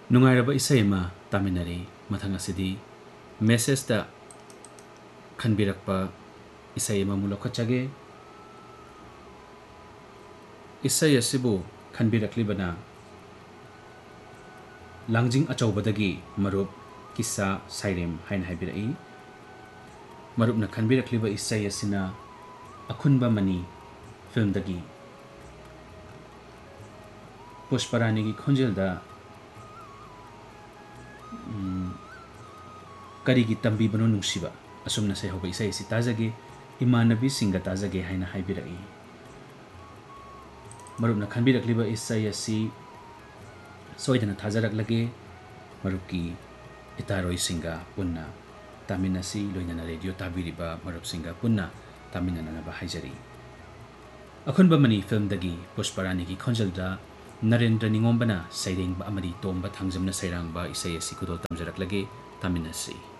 नुंगाइरबा इसै अमा तामिनरी मथंग असिदी मेसेज खनबिरक्पा इसै अमा मुलखचगे इसै असिबु खनबिरक्लिबना लांजिंग अचौबदगी मरुप किस्सा साइरेम हाइन हाइबिरई मरुपना खनबिरक्लिबा इसै असिना अखुनबा मनी फिल्म दगी पुष्परानी की खोंजेलदा करीगी तंबी बनो नुंसिबा असुमना से होबा इसै असि ताजगे इमानबी सिंगा ताजगे हाइना हाइबिरई मरुपना खनबिरक्लिबा इसै असि सोइदना थाजरक्लगे मरुपकी इतारोई सिंगा पुन्ना तामिनसी लोइनना रेडियो ताबिरिबा मरुप सिंगा पुन्ना तामिननबा हाइजरी अखुनबा मनी फिल्म दगी पुष्परानी की खोंजेलदा नरेंद्र निंगोंबना सैरेंगबा अमरी तोंबा थांजमना सैरांगबा इसै असि कुदोल तमजरक्लगे तामिनसी